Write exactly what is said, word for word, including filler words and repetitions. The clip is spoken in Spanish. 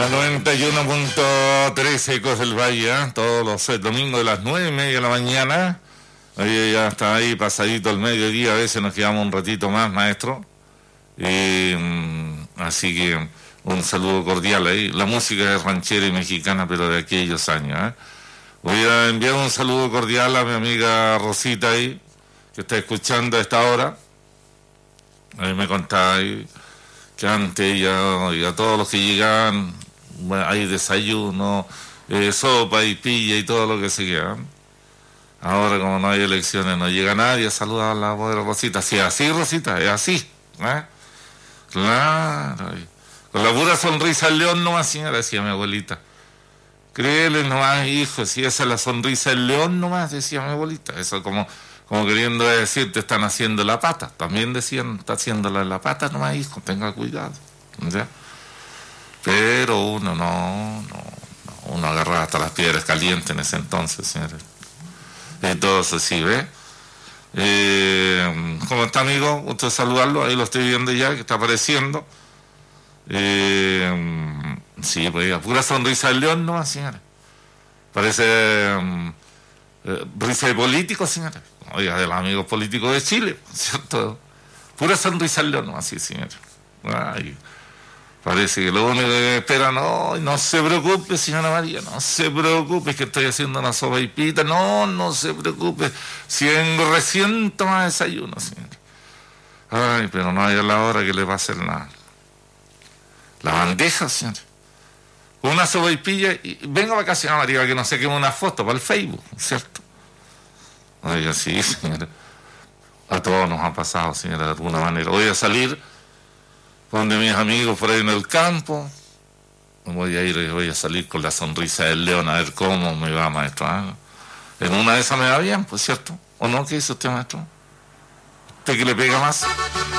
noventa y uno punto tres Ecos del Valle, ¿eh? Todos los eh, domingos de las nueve y media de la mañana. Oye, ya está ahí pasadito el mediodía, a veces nos quedamos un ratito más, maestro. Y, mm, así que un saludo cordial ahí. La música es ranchera y mexicana, pero de aquellos años, ¿eh? Voy a enviar un saludo cordial a mi amiga Rosita ahí, que está escuchando a esta hora. Ahí me contaba ahí que antes ya, y a todos los que llegaban, bueno, hay desayuno, eh, sopa y pilla y todo lo que se queda. Ahora, como no hay elecciones, no llega nadie a saludar a la pobre Rosita. Si es así, Rosita, es así, ¿eh? Claro. Con la pura sonrisa del león nomás, señora, decía mi abuelita. Créele nomás, hijo, si esa es la sonrisa del león nomás, decía mi abuelita. Eso como, como queriendo decir, te están haciendo la pata. También decían, está haciéndola la pata nomás, hijo, tenga cuidado. ¿Ya? Pero uno no, no, no, uno agarraba hasta las piedras calientes en ese entonces, señores. Entonces, sí, ¿ve? Eh, ¿Cómo está, amigo? Gusto de saludarlo, ahí lo estoy viendo ya, que está apareciendo. Eh, sí, pues, pura sonrisa del león, ¿no, señora? Parece um, eh, risa de político, señora. Oiga, de los amigos políticos de Chile, ¿cierto? Pura sonrisa del león, ¿no? Así, señora. Ay, parece que lo único que espera, no, no se preocupe, señora María, no se preocupe, es que estoy haciendo una sopaipita, no, no se preocupe, si vengo recién toma desayuno, señora. Ay, pero no hay a la hora que le va a hacer nada. La bandeja, señora. Una sopaipilla y venga para acá, señora María, que no se queme una foto para el Facebook, ¿cierto? Oiga, sí, señora. A todos nos ha pasado, señora, de alguna manera. Voy a salir donde mis amigos por ahí en el campo. Voy a ir y voy a salir con la sonrisa del león a ver cómo me va, maestro. ¿Ah? En una de esas me va bien, pues, ¿cierto? ¿O no? ¿Qué dice usted, maestro? ¿Usted que le pega más?